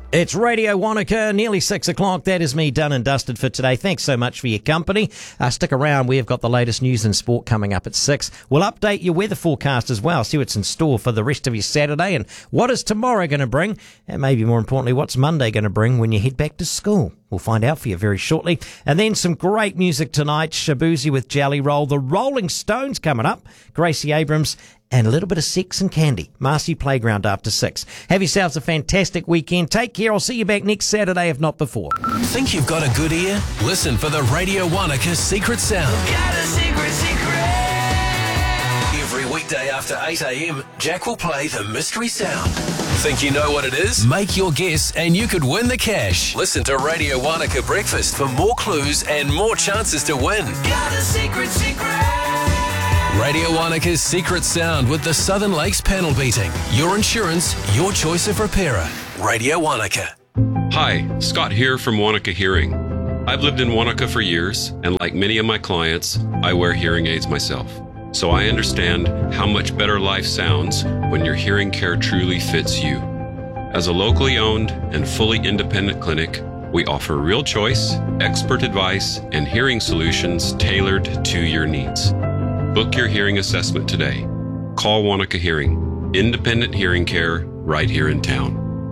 It's Radio Wanaka, nearly 6 o'clock. That is me done and dusted for today. Thanks so much for your company. Stick around. We have got the latest news and sport coming up at 6. We'll update your weather forecast as well, see what's in store for the rest of your Saturday and what is tomorrow going to bring, and maybe more importantly, what's Monday going to bring when you head back to school. We'll find out for you very shortly. And then some great music tonight. Shabuzi with Jelly Roll. The Rolling Stones coming up. Gracie Abrams. And a little bit of Sex and Candy. Marcy Playground after 6. Have yourselves a fantastic weekend. Take care. I'll see you back next Saturday, if not before. Think you've got a good ear? Listen for the Radio Wanaka Secret Sound. Got a secret. Every weekday after 8 a.m, Jack will play the Mystery Sound. Think you know what it is? Make your guess and you could win the cash. Listen to Radio Wanaka Breakfast for more clues and more chances to win. Got a secret. Radio Wanaka's Secret Sound with the Southern Lakes panel beating. Your insurance, your choice of repairer. Radio Wanaka. Hi, Scott here from Wanaka Hearing. I've lived in Wanaka for years, and like many of my clients, I wear hearing aids myself. So I understand how much better life sounds when your hearing care truly fits you. As a locally owned and fully independent clinic, we offer real choice, expert advice, and hearing solutions tailored to your needs. Book your hearing assessment today. Call Wanaka Hearing. Independent hearing care right here in town.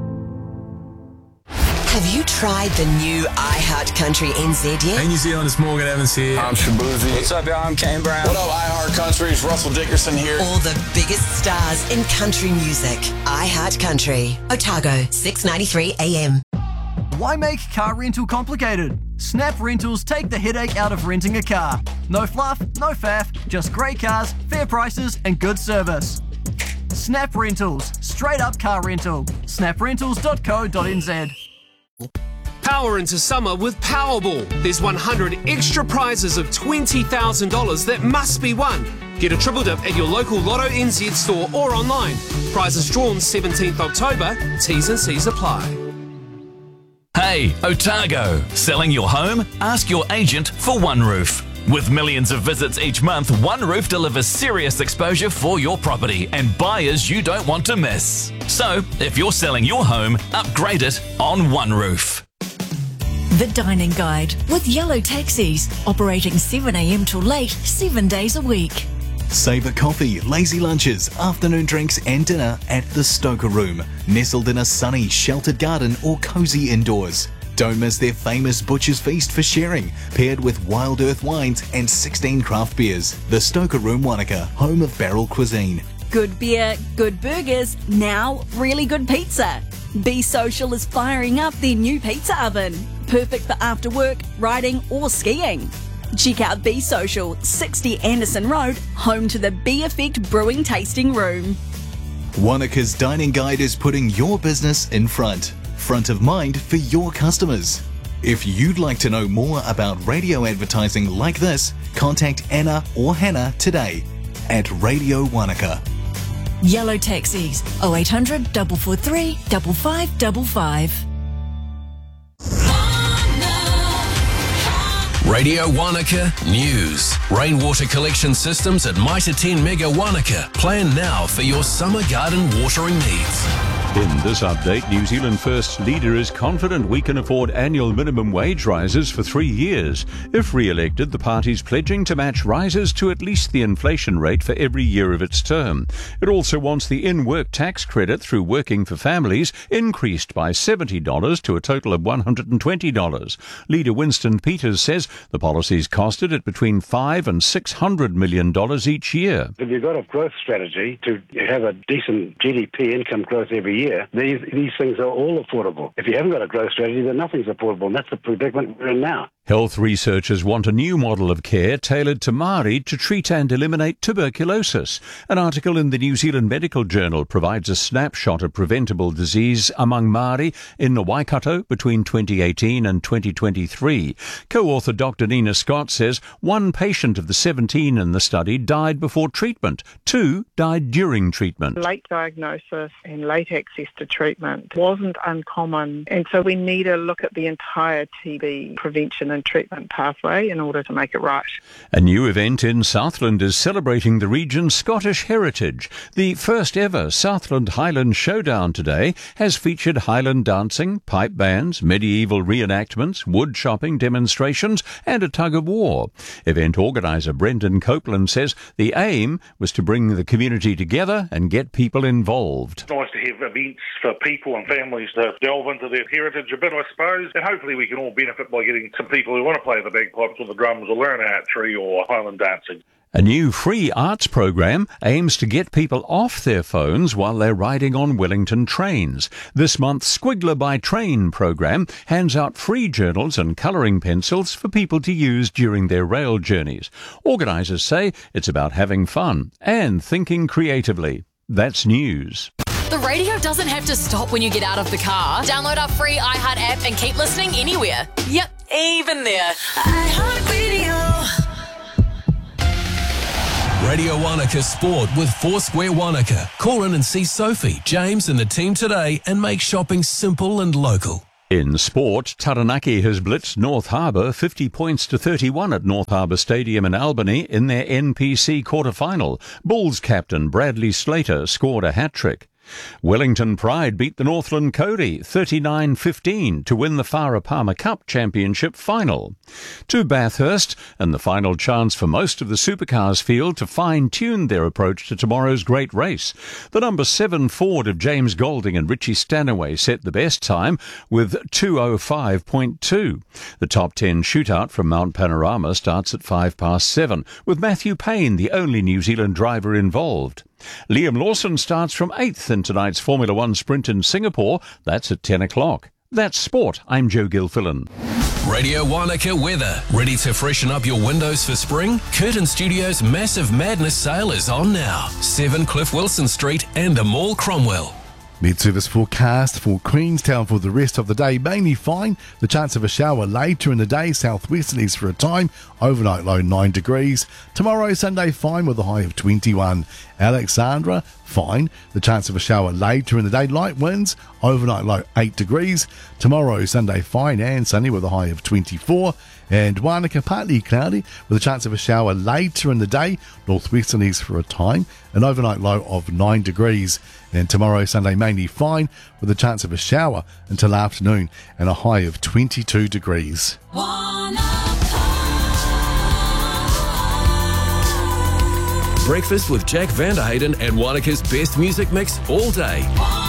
Have you tried the new iHeart Country NZ yet? Hey New Zealand, it's Morgan Evans here. I'm Shabuzi. What's up, y'all? I'm Kane Brown. What up, iHeart Country? It's Russell Dickerson here. All the biggest stars in country music. iHeart Country. Otago, 6:93 AM. Why make car rental complicated? Snap Rentals take the headache out of renting a car. No fluff, no faff, just great cars, fair prices and good service. Snap Rentals, straight up car rental. snaprentals.co.nz. Power into summer with Powerball. There's 100 extra prizes of $20,000 that must be won. Get a triple dip at your local Lotto NZ store or online. Prizes drawn 17th October. T's and C's apply. Hey, Otago. Selling your home? Ask your agent for OneRoof. With millions of visits each month, OneRoof delivers serious exposure for your property and buyers you don't want to miss. So, if you're selling your home, upgrade it on OneRoof. The Dining Guide with Yellow Taxis, operating 7 a.m. till late, 7 days a week. Savour coffee, lazy lunches, afternoon drinks and dinner at the Stoker Room, nestled in a sunny, sheltered garden or cosy indoors. Don't miss their famous Butcher's Feast for sharing, paired with Wild Earth wines and 16 craft beers. The Stoker Room Wanaka, home of barrel cuisine. Good beer, good burgers, now really good pizza. Be Social is firing up their new pizza oven. Perfect for after work, riding or skiing. Check out Be Social, 60 Anderson Road, home to the Be Effect Brewing Tasting Room. Wanaka's Dining Guide is putting your business in front of mind for your customers. If you'd like to know more about radio advertising like this, contact Anna or Hannah today at Radio Wanaka. Yellow Taxis, 0800 443 5555. Radio Wanaka News. Rainwater collection systems at Mitre 10 Mega Wanaka. Plan now for your summer garden watering needs. In this update, New Zealand First leader is confident we can afford annual minimum wage rises for 3 years. If re-elected, the party's pledging to match rises to at least the inflation rate for every year of its term. It also wants the in-work tax credit through working for families increased by $70 to a total of $120. Leader Winston Peters says the policy's costed it between $500 and $600 million each year. If you've got a growth strategy to have a decent GDP income growth every year, these things are all affordable. If you haven't got a growth strategy, then nothing's affordable, and that's the predicament we're in now. Health researchers want a new model of care tailored to Māori to treat and eliminate tuberculosis. An article in the New Zealand Medical Journal provides a snapshot of preventable disease among Māori in the Waikato between 2018 and 2023. Co-author Dr. Nina Scott says 1 patient of the 17 in the study died before treatment. 2 died during treatment. Late diagnosis and late access to treatment wasn't uncommon, and so we need to look at the entire TB prevention and treatment pathway in order to make it right. A new event in Southland is celebrating the region's Scottish heritage. The first ever Southland Highland Showdown today has featured Highland dancing, pipe bands, medieval reenactments, wood chopping demonstrations and a tug of war. Event organiser Brendan Copeland says the aim was to bring the community together and get people involved. It's nice to have events for people and families to delve into their heritage a bit, I suppose, and hopefully we can all benefit by getting some people who want to play the bagpipes or the drums or learn archery or Highland dancing. A new free arts program aims to get people off their phones while they're riding on Wellington trains. This month's Squiggler by Train program hands out free journals and colouring pencils for people to use during their rail journeys. Organisers say it's about having fun and thinking creatively. That's news. The radio doesn't have to stop when you get out of the car. Download our free iHeart app and keep listening anywhere. Yep, even there. iHeartRadio. Radio Wanaka Sport with Foursquare Wanaka. Call in and see Sophie, James and the team today and make shopping simple and local. In sport, Taranaki has blitzed North Harbour 50 points to 31 at North Harbour Stadium in Albany in their NPC quarter-final. Bulls captain Bradley Slater scored a hat-trick. Wellington Pride beat the Northland Cody 39-15 to win the Farah Palmer Cup Championship final. To Bathurst, and the final chance for most of the supercars field to fine-tune their approach to tomorrow's great race. The number 7 Ford of James Golding and Richie Stanaway set the best time with 2:05.2. The top 10 shootout from Mount Panorama starts at 7:05, with Matthew Payne the only New Zealand driver involved. Liam Lawson starts from 8th in tonight's Formula One sprint in Singapore. That's at 10 o'clock. That's sport. I'm Joe Gilfillan. Radio Wanaka weather. Ready to freshen up your windows for spring? Curtin Studios' Massive Madness sale is on now. 7 Cliff Wilson Street and the Mall Cromwell. Mid-service forecast for Queenstown for the rest of the day. Mainly fine. The chance of a shower later in the day. Southwesterlies for a time. Overnight low 9 degrees. Tomorrow, Sunday, fine with a high of 21. Alexandra, fine. The chance of a shower later in the day. Light winds. Overnight low 8 degrees. Tomorrow, Sunday, fine and sunny with a high of 24. And Wanaka, partly cloudy with a chance of a shower later in the day. Northwesterlies for a time. An overnight low of 9 degrees. And tomorrow, Sunday, mainly fine with a chance of a shower until afternoon and a high of 22 degrees. Breakfast with Jack Vanderhayden and Wanaka's best music mix all day.